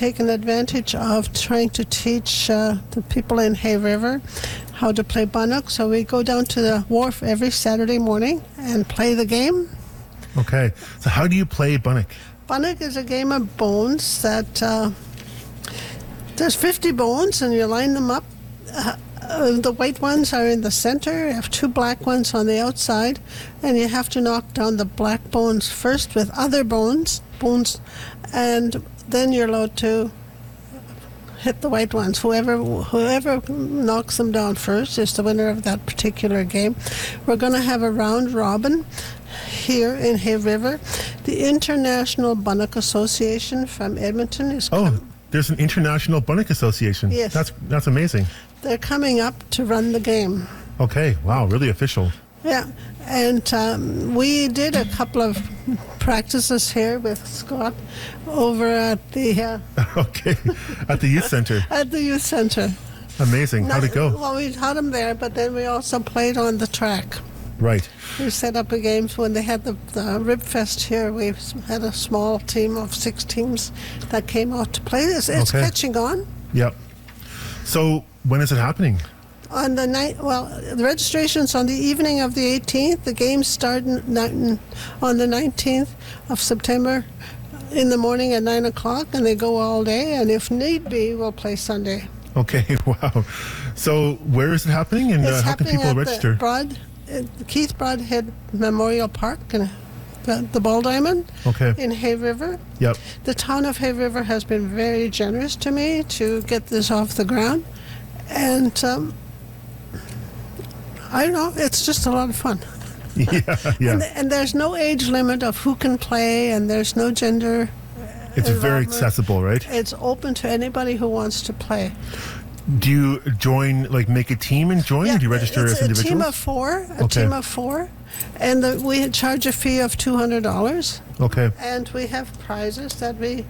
taken advantage of trying to teach the people in Hay River how to play Bunnock. So we go down to the wharf every Saturday morning and play the game. Okay. So how do you play Bunnock? Bunnock is a game of bones that there's 50 bones and you line them up. The white ones are in the center. You have 2 black ones on the outside, and you have to knock down the black bones first with other bones, and then you're allowed to hit the white ones. Whoever knocks them down first is the winner of that particular game. We're going to have a round robin here in Hay River. The International Bunnock Association from Edmonton is there's an International Bunnock Association. Yes. That's amazing. They're coming up to run the game. Okay, wow, really official. Yeah, and we did a couple of practices here with Scott over at the... okay, at the youth center. At the youth center. Amazing. How'd it go? Well, we had them there, but then we also played on the track. Right. We set up a game when they had the Rib Fest here. We had a small team of 6 teams that came out to play. It's catching on. Yep. So when is it happening? On the night, the registration's on the evening of the 18th. The games start on the 19th of September in the morning at 9 o'clock, and they go all day. And if need be, we'll play Sunday. Okay, wow. So where is it happening, and how can people register? Keith Broadhead Memorial Park and the Ball Diamond in Hay River. Yep. The town of Hay River has been very generous to me to get this off the ground. And I don't know, it's just a lot of fun. Yeah. And there's no age limit of who can play, and there's no gender. It's very accessible, right? It's open to anybody who wants to play. Do you join, make a team and join, or do you register as individuals? It's a team of four, and we charge a fee of $200. Okay. And we have prizes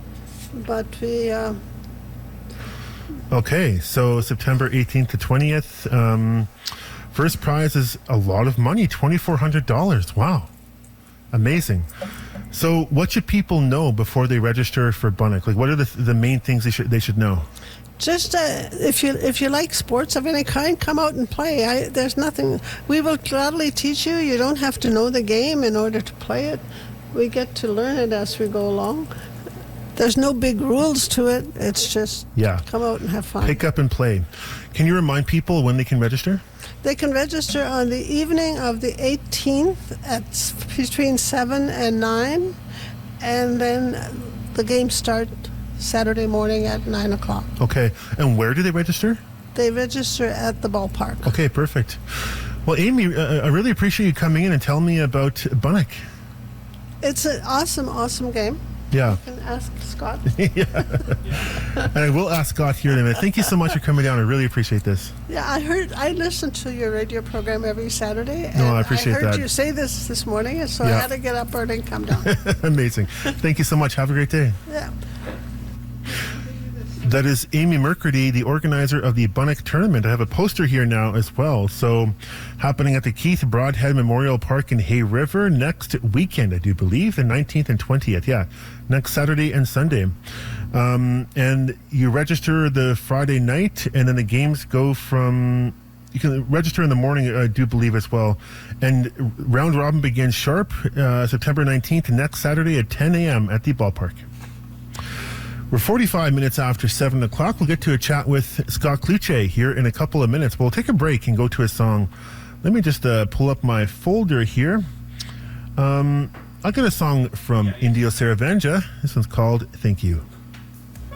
Okay, so September 18th to 20th. First prize is a lot of money, $2,400. Wow. Amazing. So what should people know before they register for Bunnock? What are the main things they should know? Just if you like sports of any kind, come out and play. There's nothing. We will gladly teach you. You don't have to know the game in order to play it. We get to learn it as we go along. There's no big rules to it. It's just come out and have fun. Pick up and play. Can you remind people when they can register? They can register on the evening of the 18th at between 7 and 9, and then the games start Saturday morning at 9 o'clock. Okay. And where do they register? They register at the ballpark. Okay, perfect. Well, Amy, I really appreciate you coming in and telling me about Bunnock. It's an awesome game. Yeah. You can ask Scott. Yeah. And I will ask Scott here in a minute. Thank you so much for coming down. I really appreciate this. Yeah, I listen to your radio program every Saturday. And I appreciate that. I heard you say this morning, so I had to get up early and come down. Amazing. Thank you so much. Have a great day. Yeah. That is Amy Mercredi, the organizer of the Bunnock tournament. I have a poster here now as well. So, happening at the Keith Broadhead Memorial Park in Hay River next weekend, I do believe, the 19th and 20th. Yeah, next Saturday and Sunday. And you register the Friday night, and then the games go from... You can register in the morning, I do believe, as well. And round robin begins sharp September 19th, next Saturday at 10 a.m. at the ballpark. We're 45 minutes after 7 o'clock. We'll get to a chat with Scott Cloutier here in a couple of minutes. We'll take a break and go to a song. Let me just pull up my folder here. I'll get a song from Indio Saravanja. This one's called Thank You.